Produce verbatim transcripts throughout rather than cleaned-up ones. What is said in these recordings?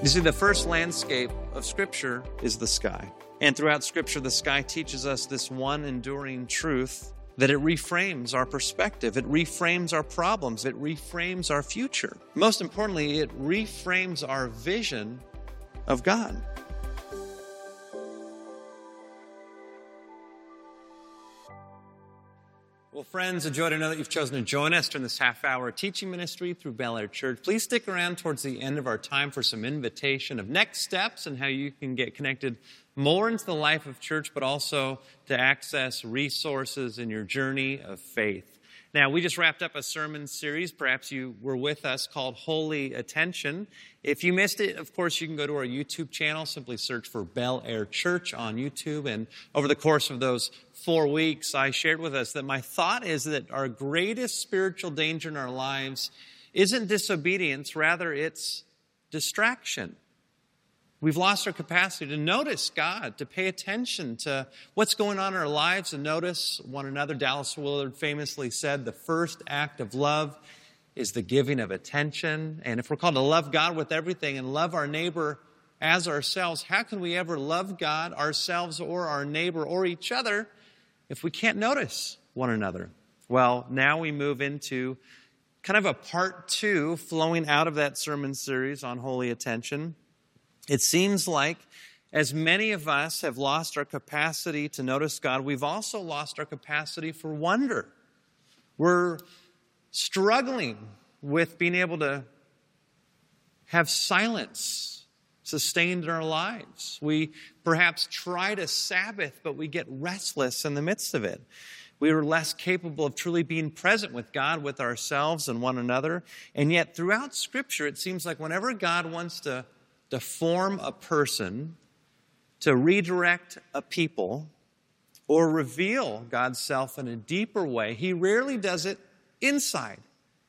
You see, the first landscape of Scripture is the sky. And throughout Scripture, the sky teaches us this one enduring truth, that it reframes our perspective, it reframes our problems, it reframes our future. Most importantly, it reframes our vision of God. Well, friends, a joy to know that you've chosen to join us during this half-hour teaching ministry through Bel Air Church. Please stick around towards the end of our time for some invitation of next steps and how you can get connected more into the life of church, but also to access resources in your journey of faith. Now, we just wrapped up a sermon series, perhaps you were with us, called Holy Attention. If you missed it, of course, you can go to our YouTube channel. Simply search for Bel Air Church on YouTube. And over the course of those four weeks, I shared with us that my thought is that our greatest spiritual danger in our lives isn't disobedience, rather it's distraction. We've lost our capacity to notice God, to pay attention to what's going on in our lives and notice one another. Dallas Willard famously said, the first act of love is the giving of attention. And if we're called to love God with everything and love our neighbor as ourselves, how can we ever love God, ourselves, or our neighbor, or each other if we can't notice one another? Well, now we move into kind of a part two flowing out of that sermon series on holy attention. It seems like as many of us have lost our capacity to notice God, we've also lost our capacity for wonder. We're struggling with being able to have silence sustained in our lives. We perhaps try to Sabbath, but we get restless in the midst of it. We are less capable of truly being present with God, with ourselves and one another. And yet throughout Scripture, it seems like whenever God wants to to form a person, to redirect a people, or reveal God's self in a deeper way, He rarely does it inside.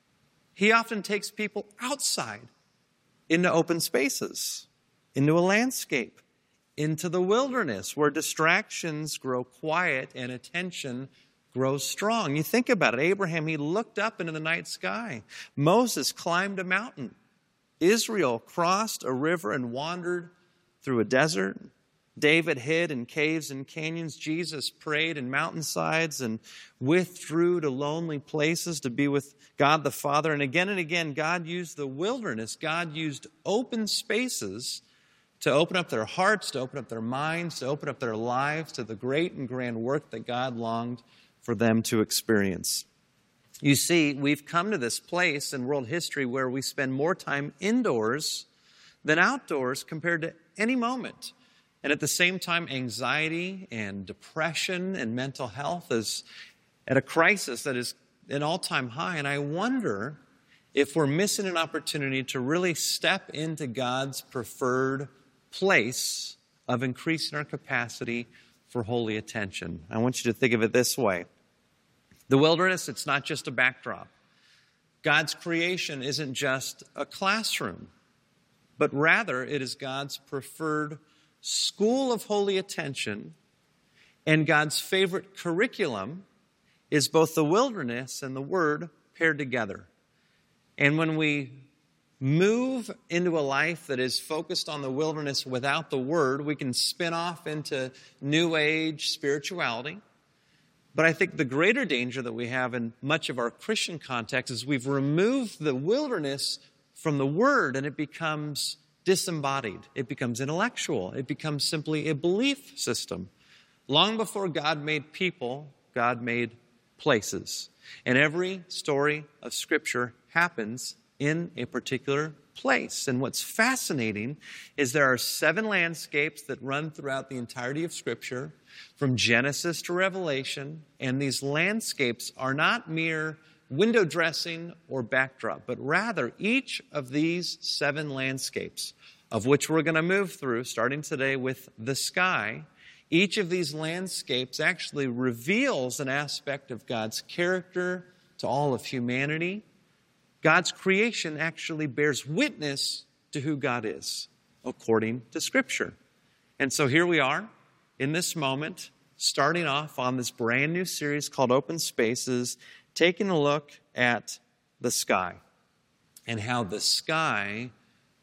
He often takes people outside into open spaces, into a landscape, into the wilderness where distractions grow quiet and attention grows strong. You think about it. Abraham, he looked up into the night sky. Moses climbed a mountain. Israel crossed a river and wandered through a desert. David hid in caves and canyons. Jesus prayed in mountainsides and withdrew to lonely places to be with God the Father. And again and again, God used the wilderness. God used open spaces to open up their hearts, to open up their minds, to open up their lives to the great and grand work that God longed for them to experience. You see, we've come to this place in world history where we spend more time indoors than outdoors compared to any moment. And at the same time, anxiety and depression and mental health is at a crisis that is an all-time high. And I wonder if we're missing an opportunity to really step into God's preferred place of increasing our capacity for holy attention. I want you to think of it this way. The wilderness, it's not just a backdrop. God's creation isn't just a classroom, but rather it is God's preferred school of holy attention, and God's favorite curriculum is both the wilderness and the Word paired together. And when we move into a life that is focused on the wilderness without the Word, we can spin off into New Age spirituality. But I think the greater danger that we have in much of our Christian context is we've removed the wilderness from the Word and it becomes disembodied. It becomes intellectual. It becomes simply a belief system. Long before God made people, God made places. And every story of Scripture happens in a particular place. And what's fascinating is there are seven landscapes that run throughout the entirety of Scripture, from Genesis to Revelation, and these landscapes are not mere window dressing or backdrop, but rather each of these seven landscapes, of which we're going to move through, starting today with the sky, each of these landscapes actually reveals an aspect of God's character to all of humanity. God's creation actually bears witness to who God is, according to Scripture. And so here we are, in this moment, starting off on this brand new series called Open Spaces, taking a look at the sky and how the sky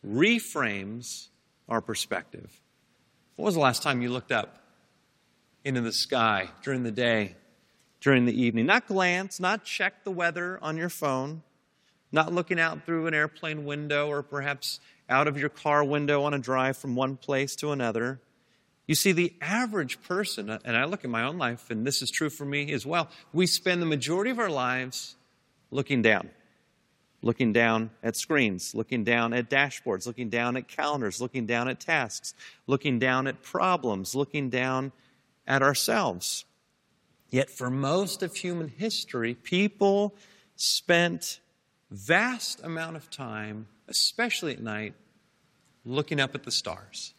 reframes our perspective. When was the last time you looked up into the sky during the day, during the evening? Not glance, not check the weather on your phone, not looking out through an airplane window or perhaps out of your car window on a drive from one place to another. You see, the average person, and I look at my own life, and this is true for me as well, we spend the majority of our lives looking down. Looking down at screens, looking down at dashboards, looking down at calendars, looking down at tasks, looking down at problems, looking down at ourselves. Yet for most of human history, people spent vast amount of time, especially at night, looking up at the stars.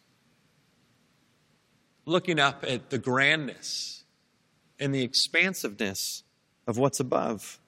Looking up at the grandness and the expansiveness of what's above.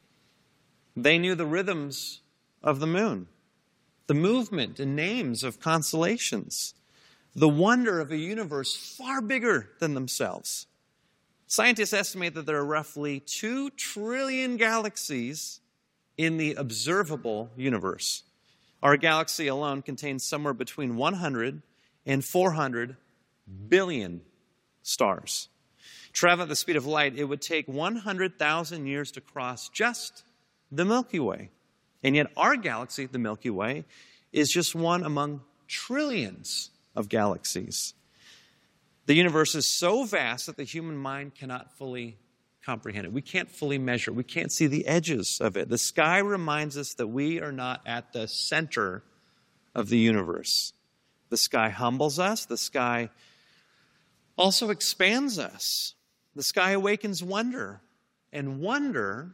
They knew the rhythms of the moon, the movement and names of constellations, the wonder of a universe far bigger than themselves. Scientists estimate that there are roughly two trillion galaxies in the observable universe. Our galaxy alone contains somewhere between one hundred and four hundred billion stars. Traveling at the speed of light, it would take one hundred thousand years to cross just the Milky Way. And yet our galaxy, the Milky Way, is just one among trillions of galaxies. The universe is so vast that the human mind cannot fully comprehend it. We can't fully measure it. We can't see the edges of it. The sky reminds us that we are not at the center of the universe. The sky humbles us. The sky also expands us. The sky awakens wonder. And wonder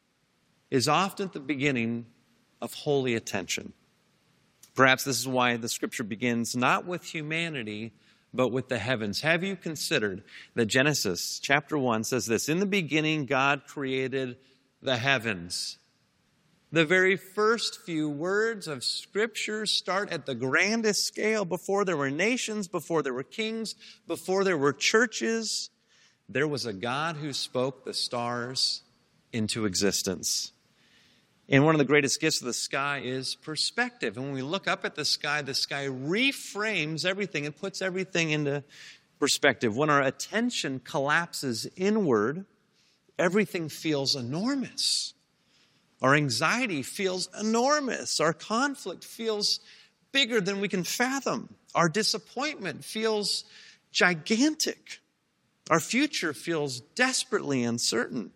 is often at the beginning of holy attention. Perhaps this is why the scripture begins not with humanity, but with the heavens. Have you considered that Genesis chapter one says this, in the beginning God created the heavens. The very first few words of scripture start at the grandest scale. Before there were nations, before there were kings, before there were churches, there was a God who spoke the stars into existence. And one of the greatest gifts of the sky is perspective. And when we look up at the sky, the sky reframes everything and puts everything into perspective. When our attention collapses inward, everything feels enormous. Our anxiety feels enormous. Our conflict feels bigger than we can fathom. Our disappointment feels gigantic. Our future feels desperately uncertain.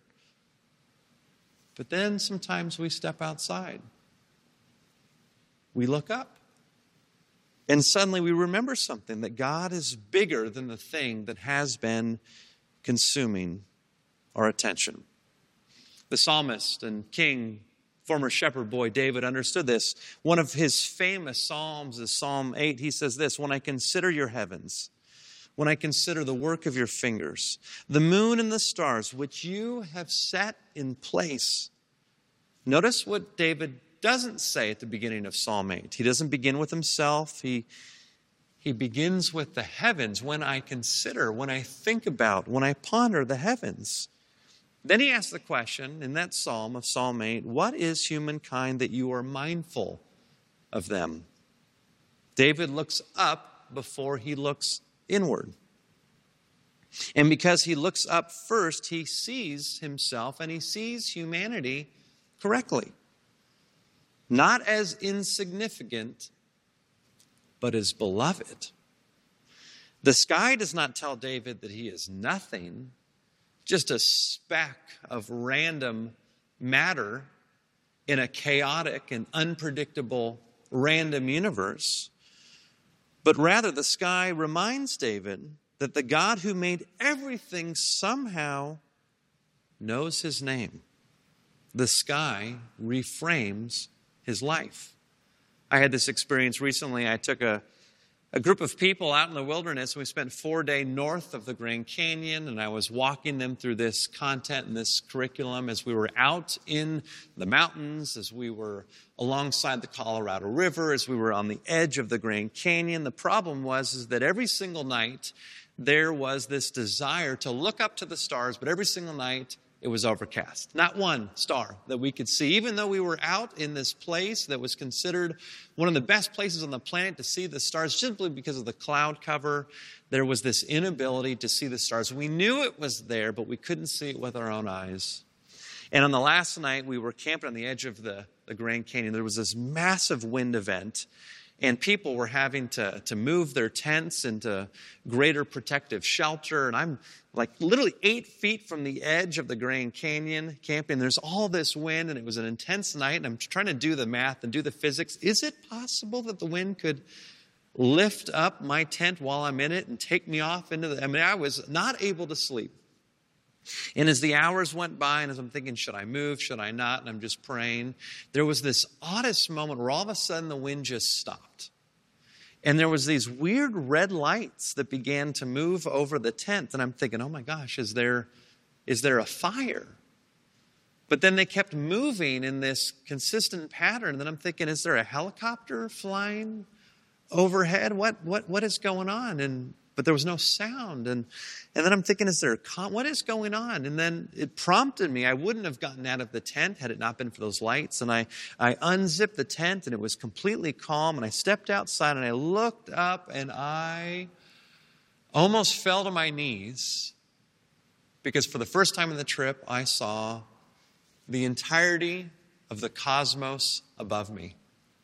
But then sometimes we step outside. We look up. And suddenly we remember something, that God is bigger than the thing that has been consuming our attention. The psalmist and king, former shepherd boy David understood this. One of his famous psalms is Psalm eight. He says this, when I consider your heavens, when I consider the work of your fingers, the moon and the stars, which you have set in place. Notice what David doesn't say at the beginning of Psalm eight. He doesn't begin with himself. He, he begins with the heavens. When I consider, when I think about, when I ponder the heavens. Then he asks the question in that psalm of Psalm eight, what is humankind that you are mindful of them? David looks up before he looks inward. And because he looks up first, he sees himself and he sees humanity correctly. Not as insignificant, but as beloved. The sky does not tell David that he is nothing, just a speck of random matter in a chaotic and unpredictable random universe. But rather, the sky reminds David that the God who made everything somehow knows his name. The sky reframes his life. I had this experience recently. I took a, a group of people out in the wilderness. We spent four days north of the Grand Canyon, and I was walking them through this content and this curriculum as we were out in the mountains, as we were alongside the Colorado River, as we were on the edge of the Grand Canyon. The problem was is that every single night there was this desire to look up to the stars, but every single night it was overcast. Not one star that we could see, even though we were out in this place that was considered one of the best places on the planet to see the stars, simply because of the cloud cover. There was this inability to see the stars. We knew it was there, but we couldn't see it with our own eyes. And on the last night, we were camping on the edge of the, the Grand Canyon. There was this massive wind event, and people were having to, to move their tents into greater protective shelter. And I'm like literally eight feet from the edge of the Grand Canyon camping. There's all this wind, and it was an intense night. And I'm trying to do the math and do the physics. Is it possible that the wind could lift up my tent while I'm in it and take me off into the... I mean, I was not able to sleep. And as the hours went by, and as I'm thinking, should I move, should I not? And I'm just praying, there was this oddest moment where all of a sudden the wind just stopped. And there was these weird red lights that began to move over the tent. And I'm thinking, oh my gosh, is there, is there a fire? But then they kept moving in this consistent pattern. And then I'm thinking, is there a helicopter flying overhead? What, what, what is going on? And But there was no sound. And, and then I'm thinking, is there a con- what is going on? And then it prompted me. I wouldn't have gotten out of the tent had it not been for those lights. And I, I unzipped the tent, and it was completely calm. And I stepped outside, and I looked up, and I almost fell to my knees, because for the first time in the trip, I saw the entirety of the cosmos above me.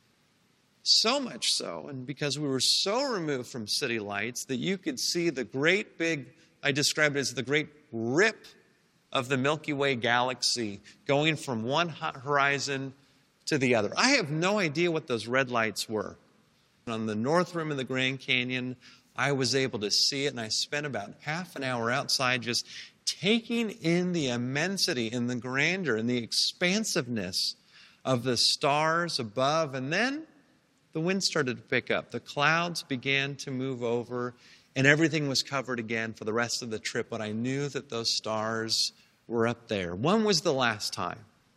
So much so, and because we were so removed from city lights, that you could see the great big, I described it as the great rip of the Milky Way galaxy going from one horizon to the other. I have no idea what those red lights were. On the north rim of the Grand Canyon, I was able to see it, and I spent about half an hour outside just taking in the immensity and the grandeur and the expansiveness of the stars above. And then the wind started to pick up. The clouds began to move over, and everything was covered again for the rest of the trip. But I knew that those stars were up there. When was the last time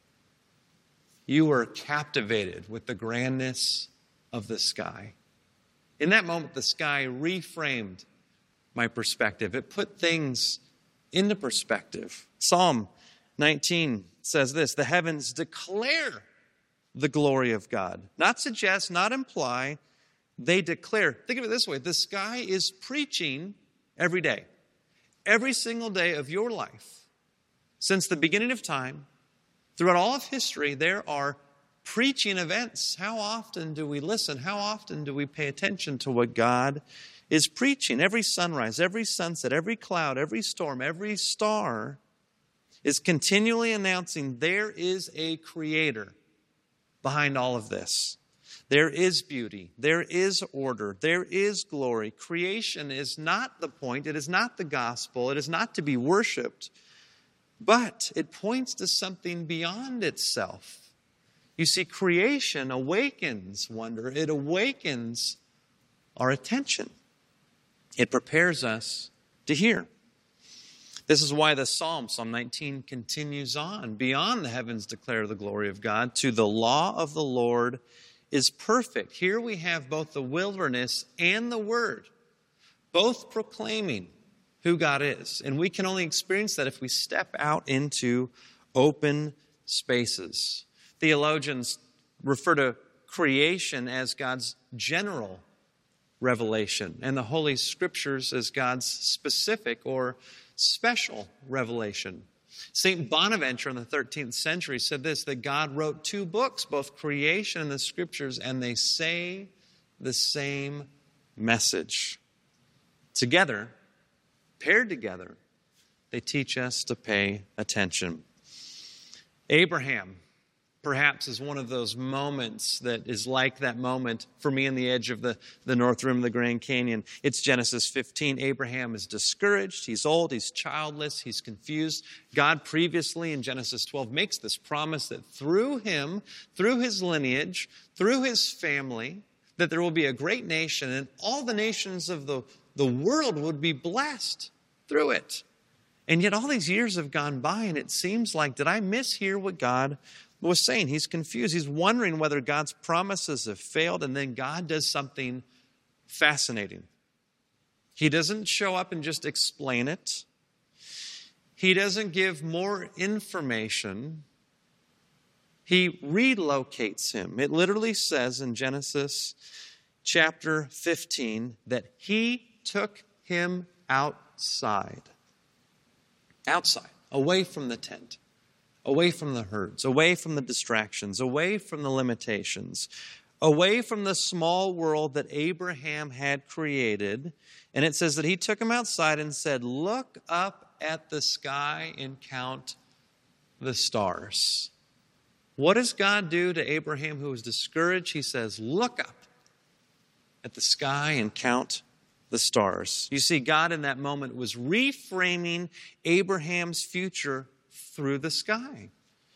you were captivated with the grandness of the sky? In that moment, the sky reframed my perspective. It put things into perspective. Psalm nineteen says this: the heavens declare the glory of God. Not suggest, not imply, they declare. Think of it this way: the sky is preaching every day. Every single day of your life, since the beginning of time, throughout all of history, there are preaching events. How often do we listen? How often do we pay attention to what God is preaching? Every sunrise, every sunset, every cloud, every storm, every star is continually announcing there is a creator behind all of this. There is beauty. There is order. There is glory. Creation is not the point. It is not the gospel. It is not to be worshiped. But it points to something beyond itself. You see, creation awakens wonder. It awakens our attention. It prepares us to hear. This is why the Psalm, Psalm nineteen, continues on. Beyond the heavens declare the glory of God, to the law of the Lord is perfect. Here we have both the wilderness and the word, both proclaiming who God is. And we can only experience that if we step out into open spaces. Theologians refer to creation as God's general revelation, and the Holy Scriptures as God's specific or special revelation. Saint Bonaventure in the thirteenth century said this, that God wrote two books, both creation and the Scriptures, and they say the same message. Together, paired together, they teach us to pay attention. Abraham, perhaps, is one of those moments that is like that moment for me on the edge of the, the north rim of the Grand Canyon. It's Genesis fifteen. Abraham is discouraged. He's old. He's childless. He's confused. God previously in Genesis twelve makes this promise that through him, through his lineage, through his family, that there will be a great nation, and all the nations of the, the world would be blessed through it. And yet all these years have gone by, and it seems like, did I mishear what God was saying? He's confused. He's wondering whether God's promises have failed, and then God does something fascinating. He doesn't show up and just explain it. He doesn't give more information. He relocates him. It literally says in Genesis chapter fifteen that he took him outside. Outside, away from the tent, away from the herds, away from the distractions, away from the limitations, away from the small world that Abraham had created. And it says that he took him outside and said, look up at the sky and count the stars. What does God do to Abraham who was discouraged? He says, look up at the sky and count the stars. You see, God in that moment was reframing Abraham's future through the sky.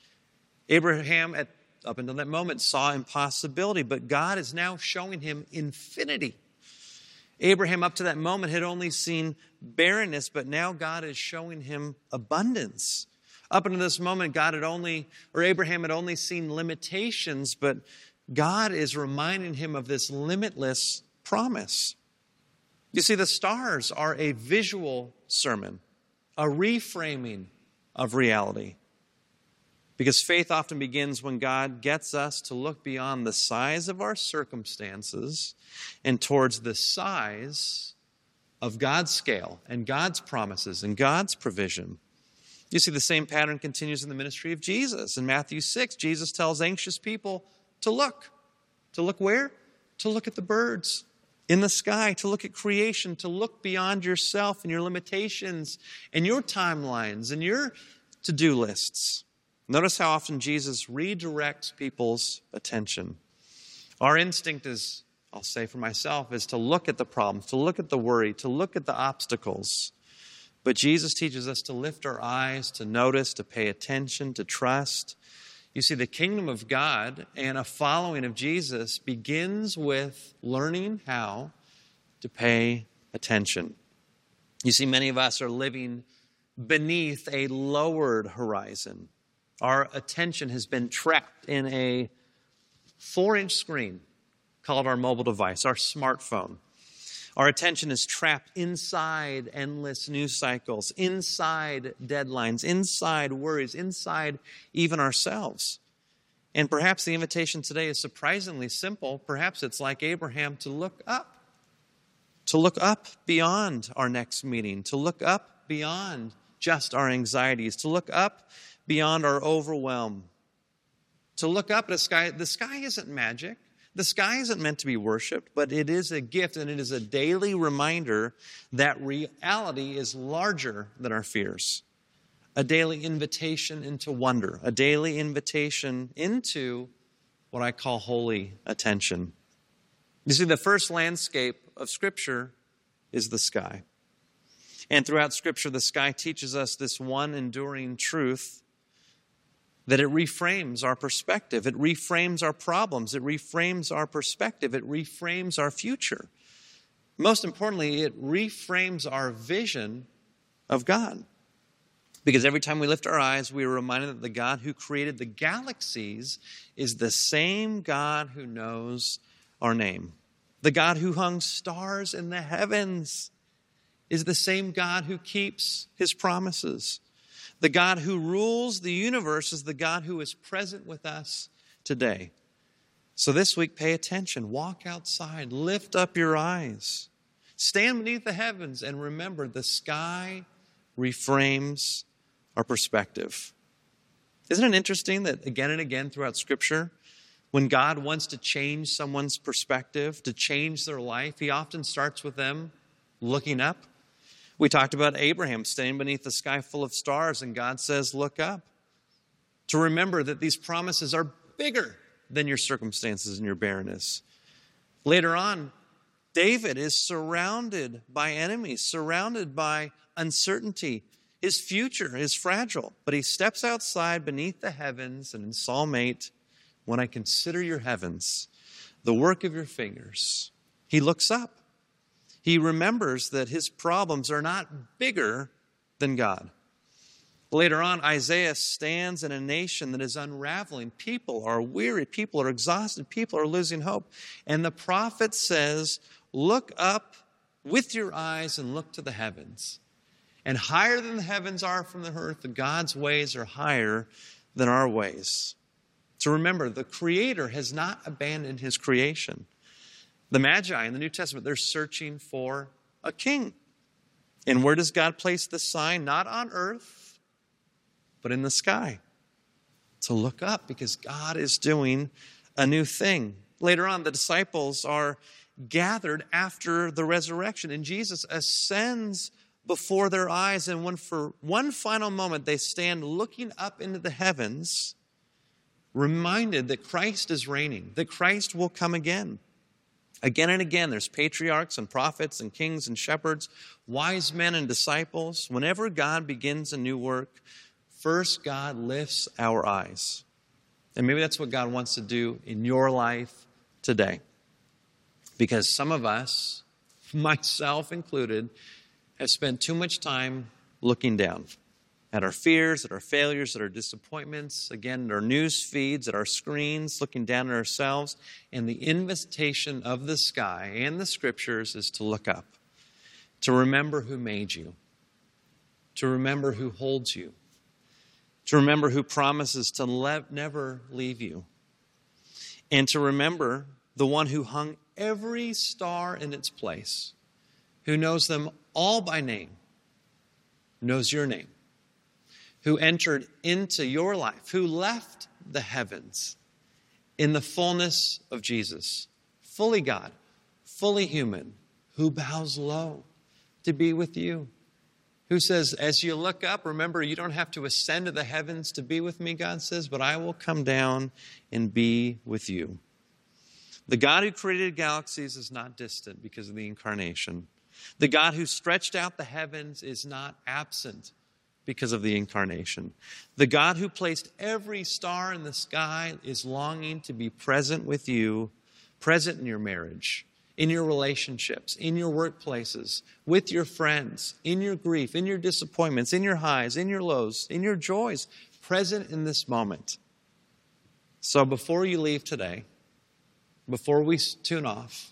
Abraham, at, up until that moment, saw impossibility, but God is now showing him infinity. Abraham, up to that moment, had only seen barrenness, but now God is showing him abundance. Up until this moment, God had only, or Abraham had only seen limitations, but God is reminding him of this limitless promise. You see, the stars are a visual sermon, a reframing of reality. Because faith often begins when God gets us to look beyond the size of our circumstances and towards the size of God's scale and God's promises and God's provision. You see, the same pattern continues in the ministry of Jesus. In Matthew six, Jesus tells anxious people to look. To look where? To look at the birds in the sky, to look at creation, to look beyond yourself and your limitations and your timelines and your to-do lists. Notice how often Jesus redirects people's attention. Our instinct is, I'll say for myself, is to look at the problems, to look at the worry, to look at the obstacles. But Jesus teaches us to lift our eyes, to notice, to pay attention, to trust. You see, the kingdom of God and a following of Jesus begins with learning how to pay attention. You see, many of us are living beneath a lowered horizon. Our attention has been trapped in a four-inch screen called our mobile device, our smartphone. Our attention is trapped inside endless news cycles, inside deadlines, inside worries, inside even ourselves. And perhaps the invitation today is surprisingly simple. Perhaps it's like Abraham to look up, to look up beyond our next meeting, to look up beyond just our anxieties, to look up beyond our overwhelm, to look up at the sky. The sky isn't magic. The sky isn't meant to be worshiped, but it is a gift and it is a daily reminder that reality is larger than our fears. A daily invitation into wonder, a daily invitation into what I call holy attention. You see, the first landscape of Scripture is the sky. And throughout Scripture, the sky teaches us this one enduring truth, that it reframes our perspective. It reframes our problems. It reframes our perspective. It reframes our future. Most importantly, it reframes our vision of God. Because every time we lift our eyes, we are reminded that the God who created the galaxies is the same God who knows our name. The God who hung stars in the heavens is the same God who keeps his promises. The God who rules the universe is the God who is present with us today. So this week, pay attention. Walk outside. Lift up your eyes. Stand beneath the heavens and remember the sky reframes our perspective. Isn't it interesting that again and again throughout Scripture, when God wants to change someone's perspective, to change their life, he often starts with them looking up. We talked about Abraham standing beneath the sky full of stars, and God says, look up. To remember that these promises are bigger than your circumstances and your barrenness. Later on, David is surrounded by enemies, surrounded by uncertainty. His future is fragile, but he steps outside beneath the heavens, and in Psalm eight, when I consider your heavens, the work of your fingers, he looks up. He remembers that his problems are not bigger than God. Later on, Isaiah stands in a nation that is unraveling. People are weary. People are exhausted. People are losing hope. And the prophet says, look up with your eyes and look to the heavens. And higher than the heavens are from the earth, God's ways are higher than our ways. So remember, the Creator has not abandoned his creation. The Magi in the New Testament, they're searching for a king. And where does God place the sign? Not on earth, but in the sky. To look up, because God is doing a new thing. Later on, the disciples are gathered after the resurrection, and Jesus ascends before their eyes, and when for one final moment they stand looking up into the heavens, reminded that Christ is reigning, that Christ will come again. Again and again, there's patriarchs and prophets and kings and shepherds, wise men and disciples. Whenever God begins a new work, first God lifts our eyes. And maybe that's what God wants to do in your life today. Because some of us, myself included, have spent too much time looking down at our fears, at our failures, at our disappointments, again, at our news feeds, at our screens, looking down at ourselves. And the invitation of the sky and the scriptures is to look up, to remember who made you, to remember who holds you, to remember who promises to le- never leave you, and to remember the one who hung every star in its place, who knows them all by name, knows your name, who entered into your life, who left the heavens in the fullness of Jesus, fully God, fully human, who bows low to be with you, who says, as you look up, remember, you don't have to ascend to the heavens to be with me, God says, but I will come down and be with you. The God who created galaxies is not distant because of the incarnation. The God who stretched out the heavens is not absent because of the incarnation. The God who placed every star in the sky is longing to be present with you, present in your marriage, in your relationships, in your workplaces, with your friends, in your grief, in your disappointments, in your highs, in your lows, in your joys, present in this moment. So before you leave today, before we tune off,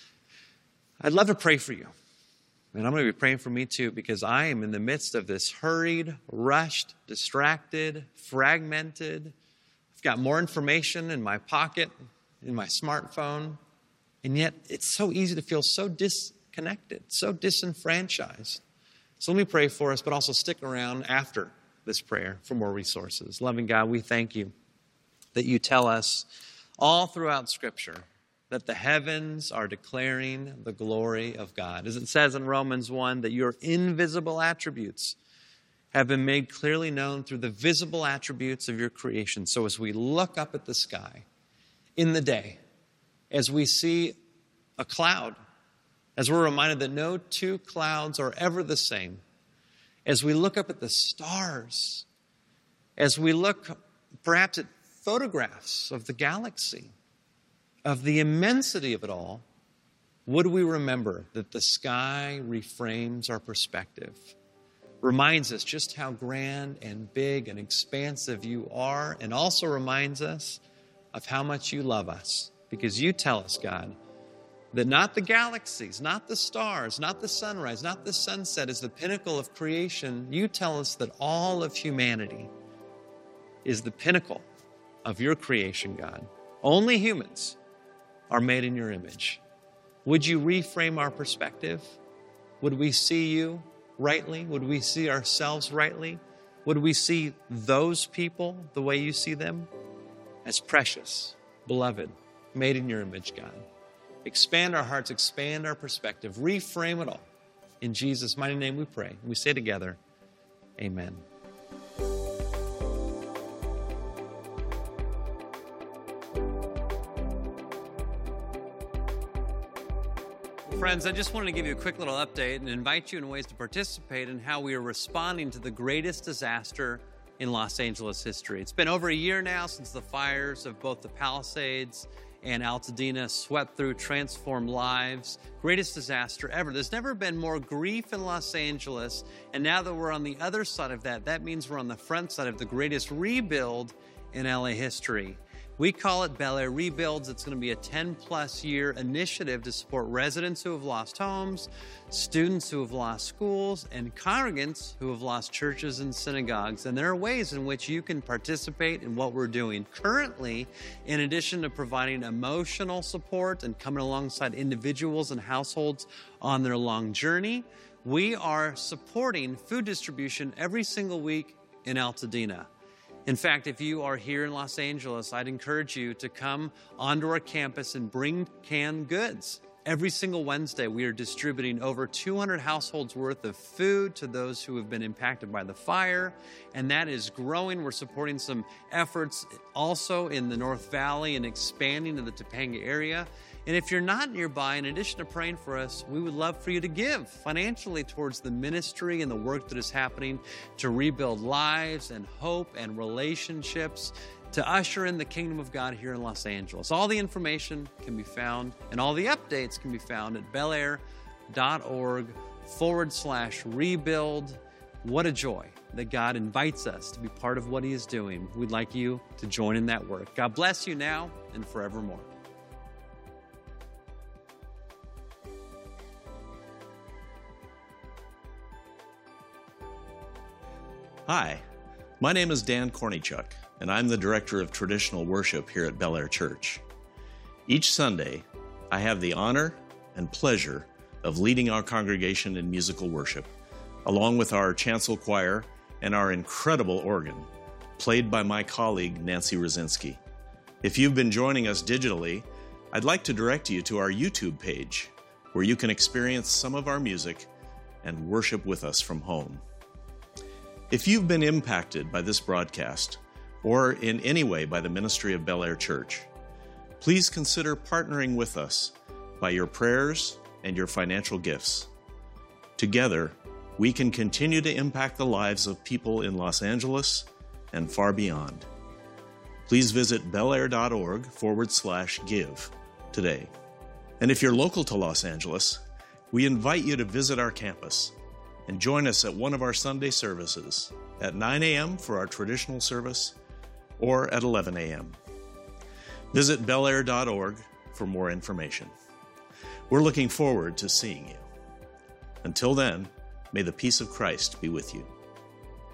I'd love to pray for you. And I'm going to be praying for me too, because I am in the midst of this hurried, rushed, distracted, fragmented. I've got more information in my pocket, in my smartphone, and yet it's so easy to feel so disconnected, so disenfranchised. So let me pray for us, but also stick around after this prayer for more resources. Loving God, we thank you that you tell us all throughout Scripture that the heavens are declaring the glory of God. As it says in Romans one, that your invisible attributes have been made clearly known through the visible attributes of your creation. So as we look up at the sky in the day, as we see a cloud, as we're reminded that no two clouds are ever the same, as we look up at the stars, as we look perhaps at photographs of the galaxy, of the immensity of it all, would we remember that the sky reframes our perspective, reminds us just how grand and big and expansive you are, and also reminds us of how much you love us. Because you tell us, God, that not the galaxies, not the stars, not the sunrise, not the sunset is the pinnacle of creation. You tell us that all of humanity is the pinnacle of your creation, God. Only humans are made in your image. Would you reframe our perspective? Would we see you rightly? Would we see ourselves rightly? Would we see those people the way you see them? As precious, beloved, made in your image, God. Expand our hearts, expand our perspective, reframe it all. In Jesus' mighty name we pray. We say together, amen. Friends, I just wanted to give you a quick little update and invite you in ways to participate in how we are responding to the greatest disaster in Los Angeles history. It's been over a year now since the fires of both the Palisades and Altadena swept through, transformed lives. Greatest disaster ever. There's never been more grief in Los Angeles, and now that we're on the other side of that, that means we're on the front side of the greatest rebuild in L A history. We call it Bel Air Rebuilds. It's going to be a ten-plus year initiative to support residents who have lost homes, students who have lost schools, and congregants who have lost churches and synagogues. And there are ways in which you can participate in what we're doing. Currently, in addition to providing emotional support and coming alongside individuals and households on their long journey, we are supporting food distribution every single week in Altadena. In fact, if you are here in Los Angeles, I'd encourage you to come onto our campus and bring canned goods. Every single Wednesday, we are distributing over two hundred households worth of food to those who have been impacted by the fire, and that is growing. We're supporting some efforts also in the North Valley and expanding to the Topanga area. And if you're not nearby, in addition to praying for us, we would love for you to give financially towards the ministry and the work that is happening to rebuild lives and hope and relationships, to usher in the kingdom of God here in Los Angeles. All the information can be found, and all the updates can be found at belair.org forward slash rebuild. What a joy that God invites us to be part of what He is doing. We'd like you to join in that work. God bless you now and forevermore. Hi, my name is Dan Kornichuk, and I'm the Director of Traditional Worship here at Bel Air Church. Each Sunday, I have the honor and pleasure of leading our congregation in musical worship, along with our chancel choir and our incredible organ, played by my colleague Nancy Rosinski. If you've been joining us digitally, I'd like to direct you to our YouTube page, where you can experience some of our music and worship with us from home. If you've been impacted by this broadcast, or in any way by the ministry of Bel Air Church, please consider partnering with us by your prayers and your financial gifts. Together, we can continue to impact the lives of people in Los Angeles and far beyond. Please visit belair.org forward slash give today. And if you're local to Los Angeles, we invite you to visit our campus and join us at one of our Sunday services at nine a.m. for our traditional service or at eleven a.m. Visit belair dot org for more information. We're looking forward to seeing you. Until then, may the peace of Christ be with you.